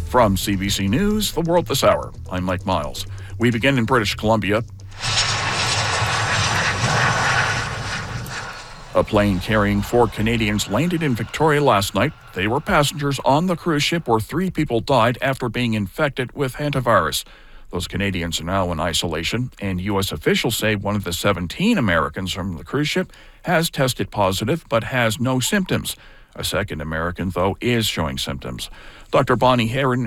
From CBC News, The World This Hour, I'm Mike Miles. We begin in British Columbia. A plane carrying 4 Canadians landed in Victoria last night. They were passengers on the cruise ship where 3 people died after being infected with hantavirus. Those Canadians are now in isolation, and U.S. officials say one of the 17 Americans from the cruise ship has tested positive but has no symptoms. A second American, though, is showing symptoms. Dr. Bonnie Henry,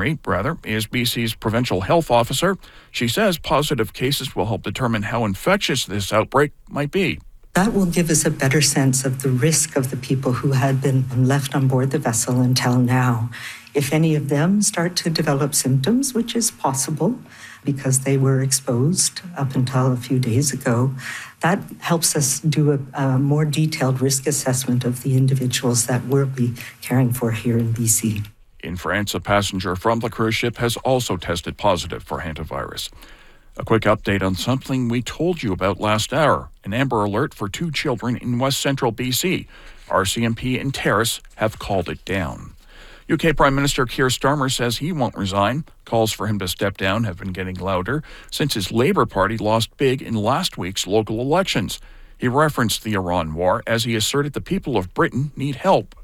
is BC's provincial health officer. She says positive cases will help determine how infectious this outbreak might be. That will give us a better sense of the risk of the people who had been left on board the vessel until now. If any of them start to develop symptoms, which is possible because they were exposed up until a few days ago, that helps us do a more detailed risk assessment of the individuals that we'll be caring for here in BC. In France, a passenger from the cruise ship has also tested positive for hantavirus. A quick update on something we told you about last hour. An Amber Alert for 2 children in West Central BC. RCMP and Terrace have called it down. UK Prime Minister Keir Starmer says he won't resign. Calls for him to step down have been getting louder since his Labour Party lost big in last week's local elections. He referenced the Iran war as he asserted the people of Britain need hope.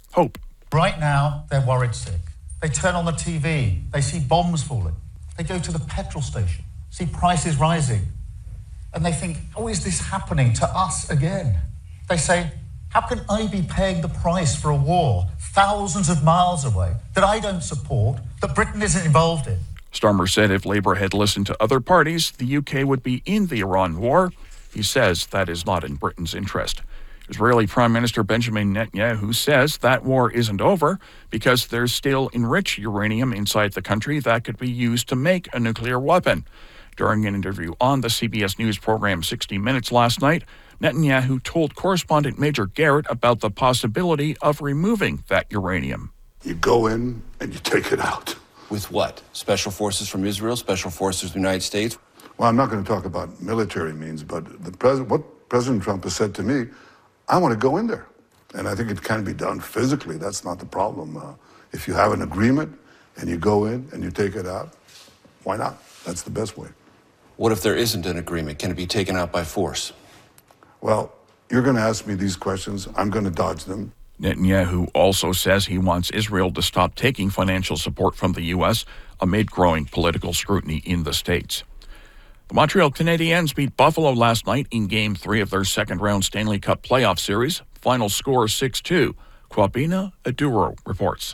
Right now, they're worried sick. They turn on the TV. They see bombs falling. They go to the petrol station, see prices rising. And they think, oh, is this happening to us again? They say, how can I be paying the price for a war thousands of miles away that I don't support, that Britain isn't involved in? Starmer said if Labour had listened to other parties, the UK would be in the Iran war. He says that is not in Britain's interest. Israeli Prime Minister Benjamin Netanyahu says that war isn't over because there's still enriched uranium inside the country that could be used to make a nuclear weapon. During an interview on the CBS News program 60 Minutes last night, Netanyahu told correspondent Major Garrett about the possibility of removing that uranium. You go in and you take it out. With what? Special forces from Israel? Special forces from the United States? Well, I'm not going to talk about military means, but what President Trump has said to me, I want to go in there. And I think it can be done physically. That's not the problem. If you have an agreement and you go in and you take it out, why not? That's the best way. What if there isn't an agreement? Can it be taken out by force? Well, you're going to ask me these questions. I'm going to dodge them. Netanyahu also says he wants Israel to stop taking financial support from the U.S. amid growing political scrutiny in the States. The Montreal Canadiens beat Buffalo last night in Game 3 of their second-round Stanley Cup playoff series. Final score 6-2. Kwabena Aduro reports.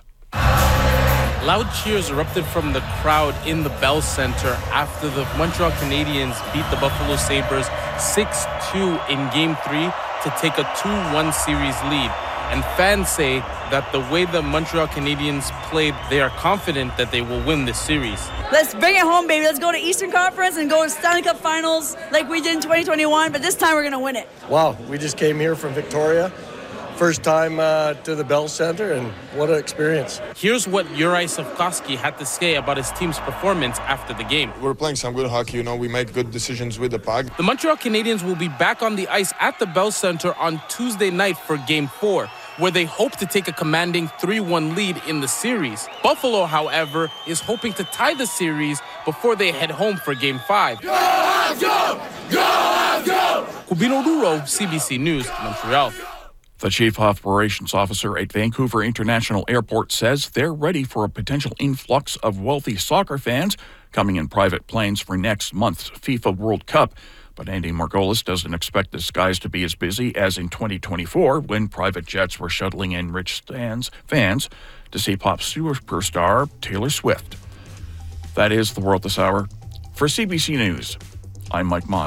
Loud cheers erupted from the crowd in the Bell Center after the Montreal Canadiens beat the Buffalo Sabres 6-2 in Game 3 to take a 2-1 series lead. And fans say that the way the Montreal Canadiens played, they are confident that they will win this series. Let's bring it home, baby. Let's go to Eastern Conference and go to Stanley Cup Finals like we did in 2021, but this time we're going to win it. Wow, we just came here from Victoria. First time to the Bell Center, and what an experience. Here's what Juraj Slafkovský had to say about his team's performance after the game. We're playing some good hockey, we made good decisions with the puck. The Montreal Canadiens will be back on the ice at the Bell Center on Tuesday night for Game 4, where they hope to take a commanding 3-1 lead in the series. Buffalo, however, is hoping to tie the series before they head home for Game 5. Go, Habs, go! Go, Habs, go! Kwabena Aduro, CBC News, Montreal. The Chief Operations Officer at Vancouver International Airport says they're ready for a potential influx of wealthy soccer fans coming in private planes for next month's FIFA World Cup. But Andy Margolis doesn't expect the skies to be as busy as in 2024 when private jets were shuttling in rich fans to see pop superstar Taylor Swift. That is The World This Hour. For CBC News, I'm Mike Miles.